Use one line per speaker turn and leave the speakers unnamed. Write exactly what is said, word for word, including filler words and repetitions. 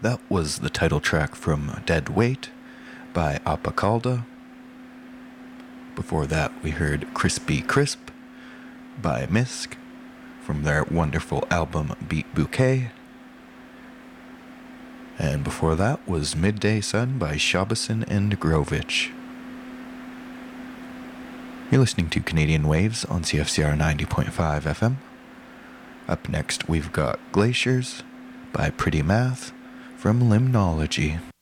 That was the title track from Dead Weight by Apacalda. Before that, we heard Crispy Crisp by Misk from their wonderful album Beat Bouquet. And before that was Midday Sun by Shabason and Grovich. You're listening to Canadian Waves on C F C R ninety point five F M. Up next, we've got Glaciers by Pretty Math from Limnology.